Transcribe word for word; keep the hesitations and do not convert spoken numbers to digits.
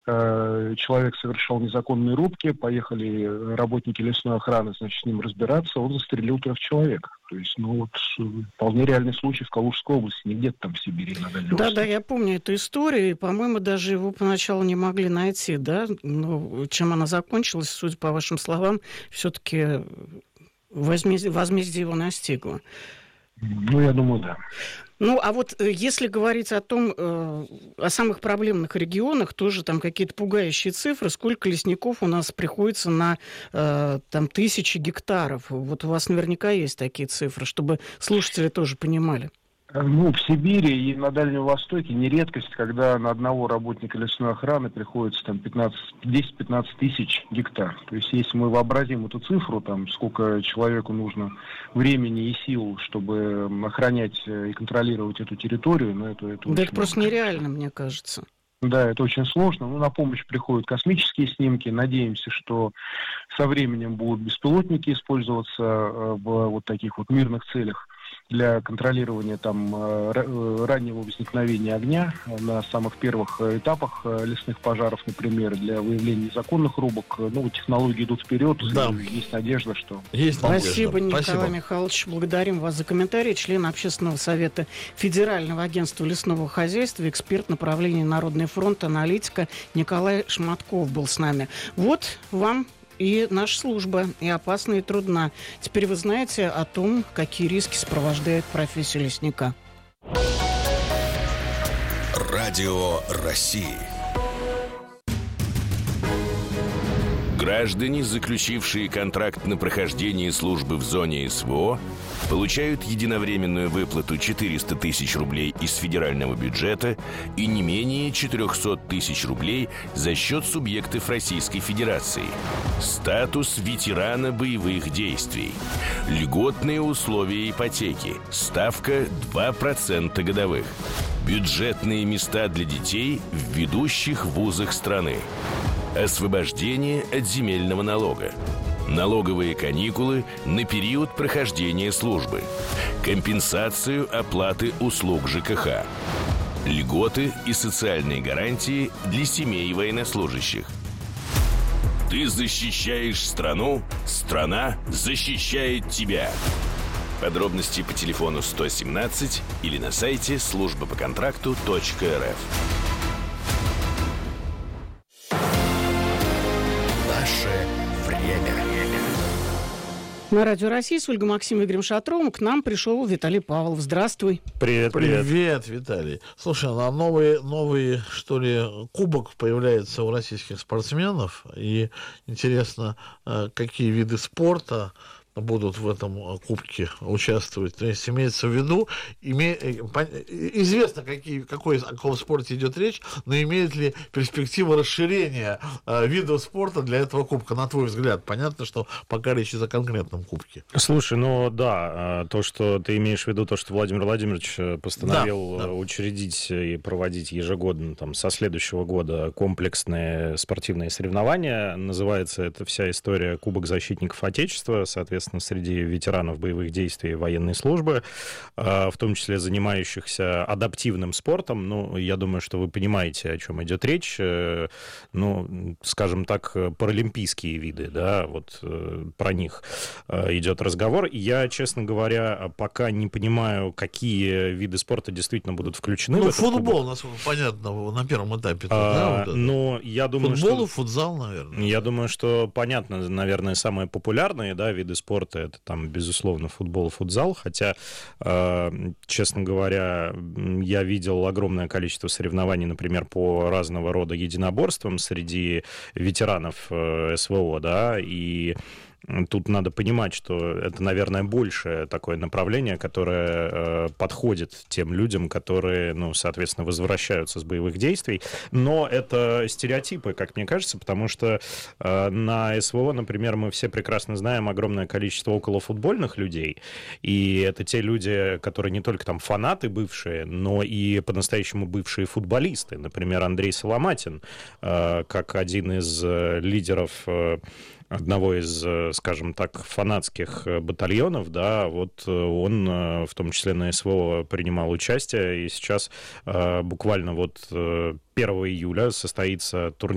человек совершал незаконные рубки, поехали работники лесной охраны, значит, с ним разбираться, он застрелил трех человек. То есть, ну вот, вполне реальный случай в Калужской области, не где-то там в Сибири. На Дальнем да, Востоке. Да, я помню эту историю, и, по-моему, даже его поначалу не могли найти, да? Но чем она закончилась, судя по вашим словам, все-таки возмездие, возмездие его настигло. Ну, я думаю, да. Ну, а вот если говорить о том, э, о самых проблемных регионах, тоже там какие-то пугающие цифры, сколько лесников у нас приходится на э, там тысячи гектаров. Вот у вас наверняка есть такие цифры, чтобы слушатели тоже понимали. Ну, в Сибири и на Дальнем Востоке не редкость, когда на одного работника лесной охраны приходится там десять-пятнадцать тысяч гектар. То есть, если мы вообразим эту цифру, там, сколько человеку нужно времени и сил, чтобы охранять и контролировать эту территорию, ну, это... это да это просто нереально, мне кажется. Да, это очень сложно. Ну, на помощь приходят космические снимки. Надеемся, что со временем будут беспилотники использоваться в вот таких вот мирных целях для контролирования там раннего возникновения огня на самых первых этапах лесных пожаров, например, для выявления незаконных рубок. Ну, технологии идут вперед, да. Есть надежда, что... Есть Спасибо, надежда. Николай Спасибо. Михайлович. Благодарим вас за комментарий. Член Общественного совета Федерального агентства лесного хозяйства, эксперт направления Народный фронт, аналитика Николай Шматков был с нами. Вот вам и наша служба, и опасна, и трудна. Теперь вы знаете о том, какие риски сопровождают профессию лесника. Радио России. Граждане, заключившие контракт на прохождение службы в зоне СВО, получают единовременную выплату четыреста тысяч рублей из федерального бюджета и не менее четыреста тысяч рублей за счет субъектов Российской Федерации. Статус ветерана боевых действий. Льготные условия ипотеки. Ставка два процента годовых. Бюджетные места для детей в ведущих вузах страны. Освобождение от земельного налога. Налоговые каникулы на период прохождения службы. Компенсацию оплаты услуг ЖКХ. Льготы и социальные гарантии для семей военнослужащих. Ты защищаешь страну, страна защищает тебя. Подробности по телефону сто семнадцать или на сайте служба по контракту точка эр эф. На Радио России с Ольгой Максимовной Игорем Шатровым к нам пришел Виталий Павлов. Здравствуй. Привет, привет. Привет, Виталий. Слушай, а новый, новый, что ли, кубок появляется у российских спортсменов. И интересно, какие виды спорта будут в этом кубке участвовать. То есть имеется в виду, име... известно, какие, какой, о каком спорте идет речь, но имеет ли перспектива расширения э, видов спорта для этого кубка, на твой взгляд? Понятно, что пока речь идет о конкретном кубке. Слушай, ну да, то, что ты имеешь в виду, то, что Владимир Владимирович постановил да, да. учредить и проводить ежегодно там, со следующего года комплексные спортивные соревнования, называется эта вся история Кубок защитников Отечества, соответственно, среди ветеранов боевых действий и военной службы, в том числе занимающихся адаптивным спортом. Ну, я думаю, что вы понимаете, о чем идет речь. Ну, скажем так, паралимпийские виды, да, вот про них идет разговор. Я, честно говоря, пока не понимаю, какие виды спорта действительно будут включены ну, в этот футбол, кубок. насколько понятно, на первом этапе. А, да, вот но я думаю, футбол что... и футзал, наверное. Я думаю, что, понятно, наверное, самые популярные, да, виды спорта это там, безусловно, футбол, футзал, хотя, э, честно говоря, я видел огромное количество соревнований, например, по разного рода единоборствам среди ветеранов э, СВО, да, и тут надо понимать, что это, наверное, большее такое направление, которое э, подходит тем людям, которые, ну, соответственно, возвращаются с боевых действий. Но это стереотипы, как мне кажется, потому что э, на СВО, например, мы все прекрасно знаем огромное количество околофутбольных людей, и это те люди, которые не только там фанаты бывшие, но и по-настоящему бывшие футболисты. Например, Андрей Соломатин, э, как один из э, лидеров э, одного из, скажем так, фанатских батальонов, да, вот он в том числе на СВО принимал участие, и сейчас буквально вот первого июля состоится турнир